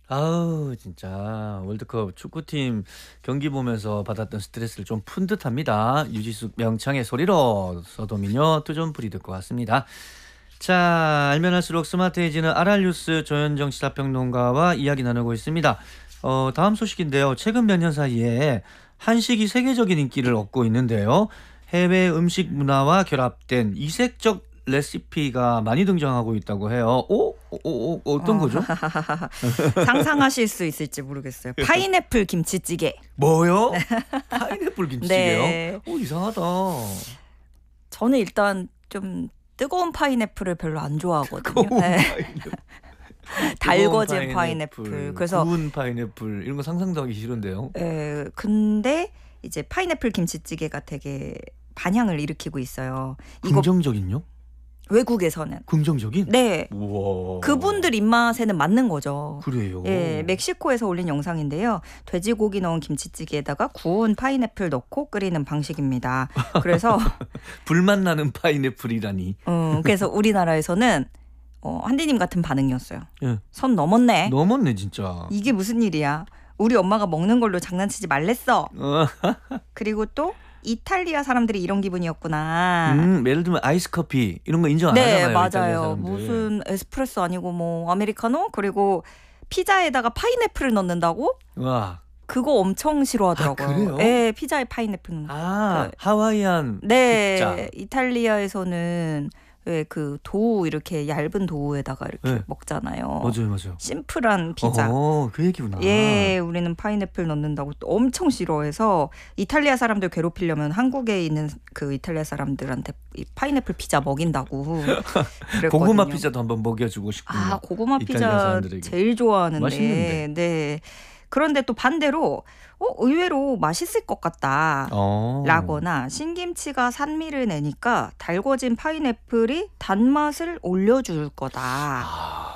아우 진짜 월드컵 축구팀 경기 보면서 받았던 스트레스를 좀 푼 듯합니다. 유지숙 명창의 소리로 서도민요 투존풀이 듣고 왔습니다. 자 알면 할수록 스마트해지는 아랄뉴스 조현정 시사평론가와 이야기 나누고 있습니다. 다음 소식인데요. 최근 몇 년 사이에 한식이 세계적인 인기를 얻고 있는데요. 해외 음식 문화와 결합된 이색적 레시피가 많이 등장하고 있다고 해요. 어떤 거죠? 상상하실 수 있을지 모르겠어요. 파인애플 김치찌개. 뭐요? 파인애플 김치찌개요? 네. 이상하다. 저는 일단 좀 뜨거운 파인애플을 별로 안 좋아하거든요. 뜨거운 네. 파인애플. 달궈진 뜨거운 파인애플. 그래서 구운 파인애플 이런 거 상상도 하기 싫은데요. 근데 이제 파인애플 김치찌개가 되게 반향을 일으키고 있어요. 이거 긍정적인요? 외국에서는. 긍정적인? 네. 우와. 그분들 입맛에는 맞는 거죠. 그래요. 예, 멕시코에서 올린 영상인데요. 돼지고기 넣은 김치찌개에다가 구운 파인애플 넣고 끓이는 방식입니다. 그래서 불맛 나는 파인애플이라니. 그래서 우리나라에서는 한디님 같은 반응이었어요. 예. 선 넘었네. 넘었네 진짜. 이게 무슨 일이야. 우리 엄마가 먹는 걸로 장난치지 말랬어. 그리고 또 이탈리아 사람들이 이런 기분이었구나. 예를 들면 아이스 커피 이런 거 인정 안 네, 하잖아요. 이탈리아 맞아요. 사람들. 무슨 에스프레소 아니고 뭐 아메리카노? 그리고 피자에다가 파인애플을 넣는다고? 와. 그거 엄청 싫어하더라고요. 아, 그래요? 네, 피자에 파인애플 넣는 거. 하와이안 네, 피자. 이탈리아에서는 왜 그 도우 이렇게 얇은 도우에다가 이렇게 네. 먹잖아요. 맞아요. 심플한 피자. 그 얘기구나. 예, 우리는 파인애플 넣는다고 또 엄청 싫어해서 이탈리아 사람들 괴롭히려면 한국에 있는 그 이탈리아 사람들한테 이 파인애플 피자 먹인다고 그랬거든요. 고구마 피자도 한번 먹여주고 싶군요. 아, 고구마 이탈리아 피자 사람들에게. 제일 좋아하는데. 맛있는데. 네. 그런데 또 반대로 의외로 맛있을 것 같다. 라거나 신김치가 산미를 내니까 달궈진 파인애플이 단맛을 올려줄 거다.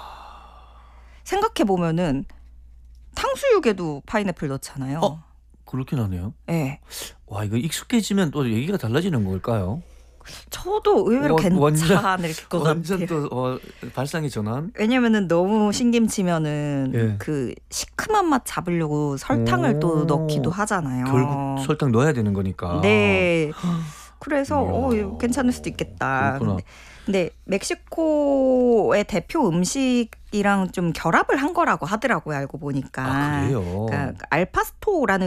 생각해보면은 탕수육에도 파인애플 넣잖아요. 그렇긴 하네요. 네. 와 이거 익숙해지면 또 얘기가 달라지는 걸까요? 저도 의외로 괜찮을 것 완전 같아요. 또 발상의 전환. 왜냐면은 너무 신김치면은 예. 그 시큼한 맛 잡으려고 설탕을 또 넣기도 하잖아요. 결국 설탕 넣어야 되는 거니까. 네. 그래서 이야. 괜찮을 수도 있겠다. 그렇구나. 근데 멕시코의 대표 음식이랑 좀 결합을 한 거라고 하더라고요. 알고 보니까. 아 그래요? 그러니까 알파스토라는